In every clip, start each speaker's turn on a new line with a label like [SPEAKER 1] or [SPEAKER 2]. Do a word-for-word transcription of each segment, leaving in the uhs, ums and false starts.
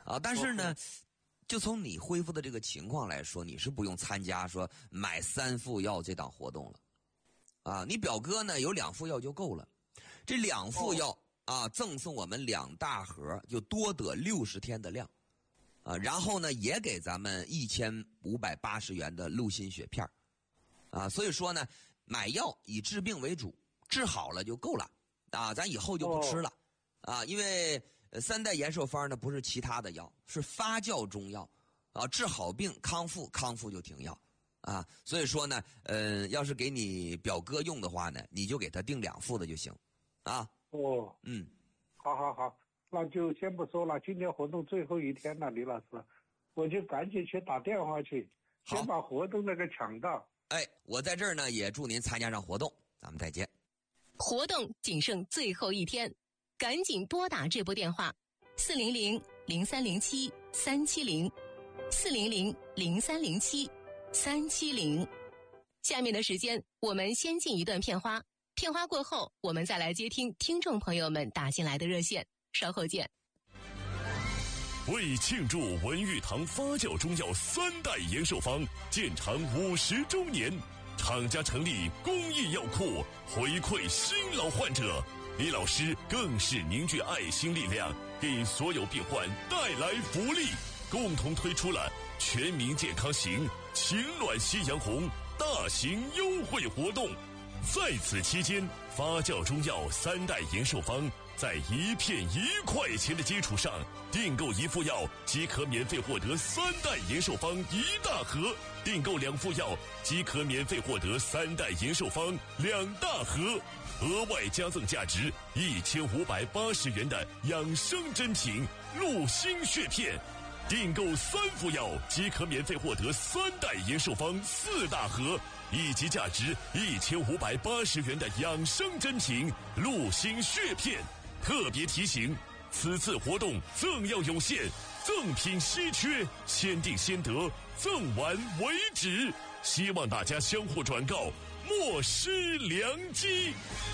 [SPEAKER 1] 啊。但是呢，就从你恢复的这个情况来说，你是不用参加说买三副药这档活动了。啊，你表哥呢有两副药就够了，这两副药、哦、啊赠送我们两大盒，就多得六十天的量。啊，然后呢，也给咱们一千五百八十元的鹿心血片啊，所以说呢，买药以治病为主，治好了就够了啊，咱以后就不吃了、哦、啊，因为三代延寿方呢不是其他的药，是发酵中药啊，治好病康复，康复就停药啊，所以说呢，呃，要是给你表哥用的话呢，你就给他订两副的就行啊。
[SPEAKER 2] 哦，
[SPEAKER 1] 嗯，
[SPEAKER 2] 好好好。那就先不说了，今天活动最后一天了，李老师，我就赶紧去打电话去，先把活动那个抢到。
[SPEAKER 1] 哎，我在这儿呢，也祝您参加上活动，咱们再见。
[SPEAKER 3] 活动仅剩最后一天，赶紧拨打这部电话：四零零零三零七三七零，四零零零三零七三七零。下面的时间，我们先进一段片花，片花过后，我们再来接听听众朋友们打进来的热线。稍后见。
[SPEAKER 4] 为庆祝文玉堂发酵中药三代延寿方建厂五十周年，厂家成立公益药库，回馈新老患者。李老师更是凝聚爱心力量，给所有病患带来福利，共同推出了全民健康行情暖夕阳红大型优惠活动。在此期间，发酵中药三代延寿方在一片一块钱的基础上，订购一副药即可免费获得三代延寿方一大盒，订购两副药即可免费获得三代延寿方两大盒，额外加赠价值一千五百八十元的养生珍品鹿心血片，订购三副药即可免费获得三代延寿方四大盒，以及价值一千五百八十元的养生珍品鹿心血片。特别提醒，此次活动赠药有限，赠品稀缺，先订先得，赠完为止。希望大家相互转告，莫失良机。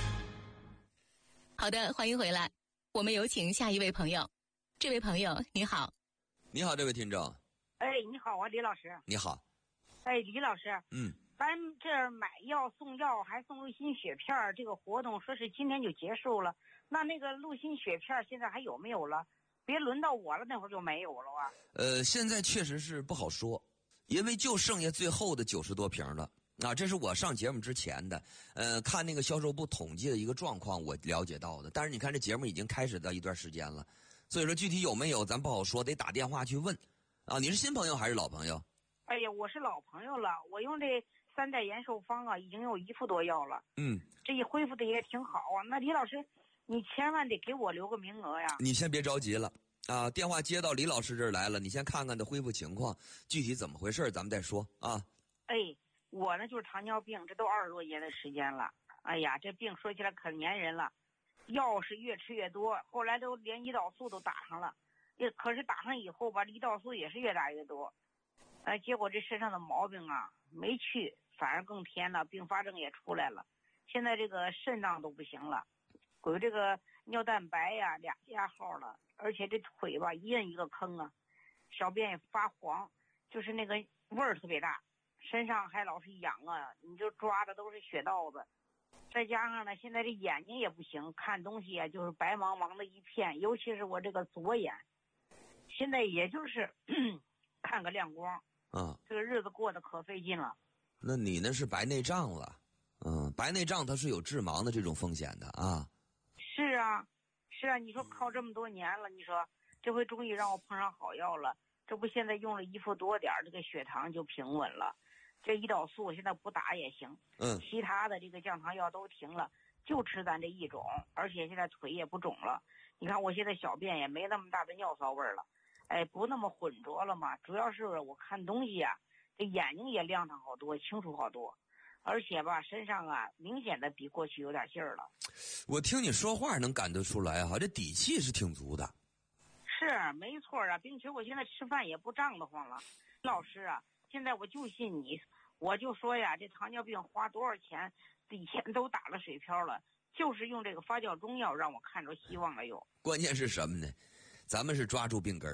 [SPEAKER 3] 好的，欢迎回来，我们有请下一位朋友。这位朋友你好。
[SPEAKER 1] 你好，这位听众。
[SPEAKER 5] 哎，你好啊，李老师。
[SPEAKER 1] 你好。
[SPEAKER 5] 哎，李老师。
[SPEAKER 1] 嗯。
[SPEAKER 5] 咱这买药送药还送鹿心血片，这个活动说是今天就结束了，那那个鹿心血片现在还有没有了？别轮到我了，那会儿就没有了啊。
[SPEAKER 1] 呃，现在确实是不好说，因为就剩下最后的九十多瓶了。啊，这是我上节目之前的，呃，看那个销售部统计的一个状况，我了解到的。但是你看这节目已经开始到一段时间了，所以说具体有没有咱不好说，得打电话去问。啊，你是新朋友还是老朋友？
[SPEAKER 5] 哎呀，我是老朋友了，我用这三代延寿方啊，已经有一副多药了。
[SPEAKER 1] 嗯，
[SPEAKER 5] 这一恢复的也挺好啊。那李老师，你千万得给我留个名额呀。
[SPEAKER 1] 你先别着急了啊，电话接到李老师这儿来了，你先看看他恢复情况，具体怎么回事咱们再说啊。
[SPEAKER 5] 哎，我呢就是糖尿病，这都二十多年的时间了。哎呀，这病说起来可粘人了，药是越吃越多，后来都连胰岛素都打上了，也可是打上以后吧，胰岛素也是越打越多。哎，结果这身上的毛病啊没去，反而更添了，并发症也出来了。现在这个肾脏都不行了，有这个尿蛋白呀俩加号了，而且这腿吧一摁一个坑啊，小便也发黄，就是那个味儿特别大，身上还老是痒啊，你就抓的都是血道子。再加上呢，现在这眼睛也不行，看东西啊就是白茫茫的一片，尤其是我这个左眼，现在也就是看个亮光。
[SPEAKER 1] 啊，
[SPEAKER 5] 这个日子过得可费劲了。
[SPEAKER 1] 那你那是白内障了，嗯，白内障它是有致盲的这种风险的啊。
[SPEAKER 5] 是啊，是啊，你说靠这么多年了，你说这回终于让我碰上好药了，这不现在用了一副多点，这个血糖就平稳了，这胰岛素现在不打也行，
[SPEAKER 1] 嗯，
[SPEAKER 5] 其他的这个降糖药都停了，就吃咱这一种，而且现在腿也不肿了，你看我现在小便也没那么大的尿骚味了。哎，不那么浑浊了嘛，主要是我看东西啊，这眼睛也亮堂好多，清楚好多，而且吧身上啊明显的比过去有点劲儿了。
[SPEAKER 1] 我听你说话能感得出来哈，这底气是挺足的。
[SPEAKER 5] 是没错啊，并且我现在吃饭也不胀得慌了。老师啊，现在我就信你，我就说呀，这糖尿病花多少钱，以前都打了水漂了，就是用这个发酵中药让我看着希望了又。
[SPEAKER 1] 关键是什么呢？咱们是抓住病根